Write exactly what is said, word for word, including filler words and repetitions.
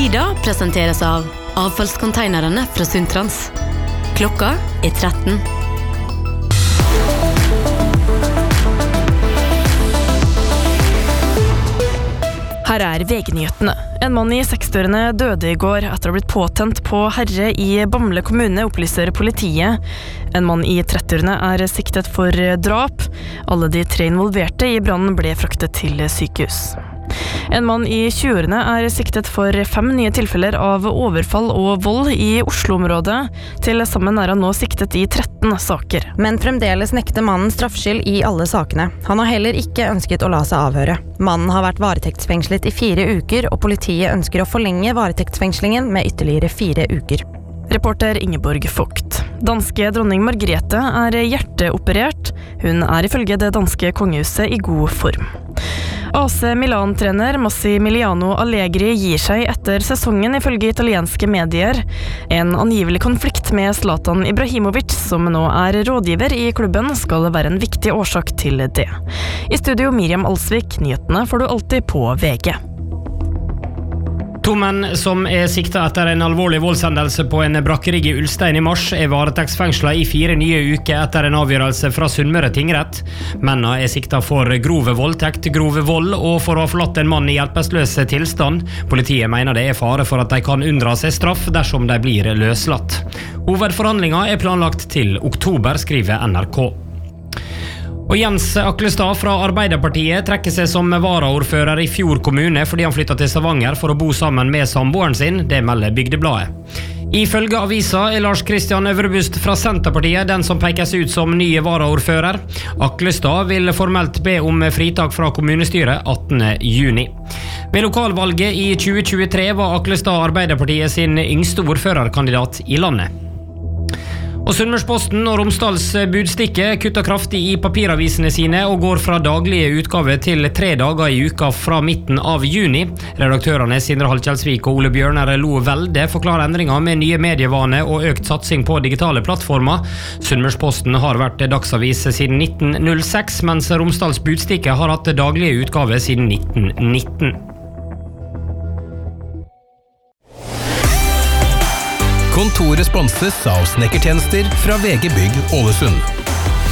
Tida presenteres av avfallskonteinerne fra Sundtrans. Klokka er tretten. Her er V G-nyhetene. En mann i sekstiårene døde i går etter å ha blitt påtent på Herre i Bamble kommune, opplyser politiet. En mann i trettiårene er siktet for drap. Alle de tre involverte i brannen ble fraktet til sykehus. En mann i tjueårene er siktet for fem nye tilfeller av overfall og vold i Oslo-området. Til sammen er han nå siktet i tretten saker. Men fremdeles nekter mannen straffskyld i alle sakene. Han har heller ikke ønsket å la seg avhøre. Mannen har vært varetektsfengslet i fire uker, og politiet ønsker å forlenge varetektsfengslingen med ytterligere fire uker. Reporter Ingeborg Vogt. Danske dronning Margrethe er hjerteoperert. Hun er ifølge det danske kongehuset i god form. A C Milan-trener Massimiliano Allegri gir seg etter sesongen ifølge italienske medier. En angivelig konflikt med Zlatan Ibrahimovic, som nå er rådgiver i klubben, skal være en viktig årsak til det. I studio Miriam Alsvik, nyhetene får du alltid på V G. To menn som er siktet etter en alvorlig voldshendelse på en brakkerigg i Ulstein i mars er varetektsfengslet i fire nye uker etter en avgjørelse fra Sunnmøre tingrett. Mennene er siktet for grove voldtekt, grove vold og for å ha forlatt en mann i hjelpeløs tilstand. Politiet mener det er fare for at de kan unndra seg straff dersom de blir løslatt. Hovedforhandlingen er planlagt til oktober, skriver N R K. Og Jens Aklestad fra Arbeiderpartiet trekker seg som varaordfører i Fjord kommune fordi han flyttet til Stavanger for å bo sammen med samboeren sin, det melder Bygdebladet. Ifølge avisa er Lars Christian Øvrebust fra Senterpartiet den som pekes ut som nye varaordfører. Aklestad vil formelt be om fritak fra kommunestyret attende juni. Ved lokalvalget i tjue tjuetre var Aklestad Arbeiderpartiet sin yngste ordførerkandidat i landet. Og Sunnmørsposten og Romsdals Budstikke kutter kraftig i papiravisene sine og går fra daglige utgave til tre dager i uka fra midten av juni. Redaktørene Sindre Halkjelsvik og Ole Bjørner Lo Velde forklarer endringer med nye medievaner og økt satsing på digitale plattformer. Sunnmørsposten har vært dagsavis siden nitten null seks, mens Romsdals Budstikke har hatt daglige utgave siden nitten nitten. Kontoret sponses av snekkertjenester fra V G Bygg Ålesund.